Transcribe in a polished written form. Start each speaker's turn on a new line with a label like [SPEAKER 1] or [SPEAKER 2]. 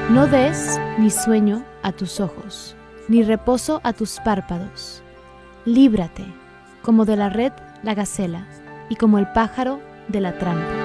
[SPEAKER 1] No des ni sueño a tus ojos, ni reposo a tus párpados. Líbrate, como de la red la gacela, y como el pájaro de la trampa.